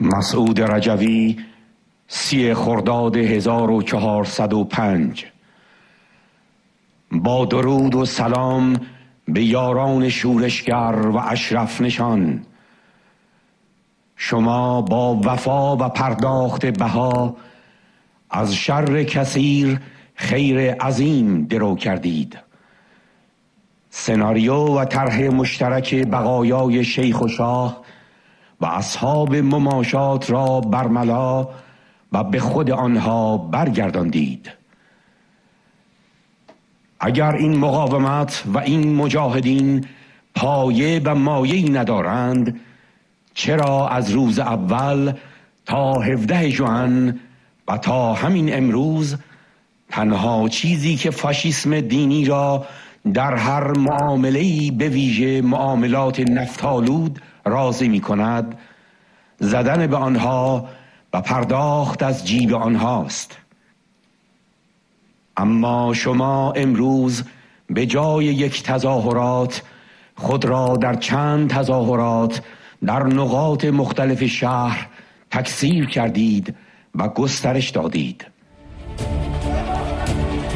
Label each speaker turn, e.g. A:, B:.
A: مسعود رجوی 30 خرداد 1405. با درود و سلام به یاران شورشگر و اشرف نشان، شما با وفا و پرداخت بها از شر کثیر خیر عظیم درو کردید. سناریو و طرح مشترک بقایای شیخ و شاه و اصحاب مماشات را برملا و به خود آنها برگرداندید. اگر این مقاومت و این مجاهدین پایه و مایه‌ای ندارند، چرا از روز اول تا 17 ژوئن و تا همین امروز تنها چیزی که فاشیسم دینی را در هر معامله‌ای به ویژه معاملات نفت‌آلود راضی می‌کند، زدن به آنها و پرداخت از جیب آنهاست. اما شما امروز به جای یک تظاهرات خود را در چند تظاهرات در نقاط مختلف شهر تکثیر کردید و گسترش دادید.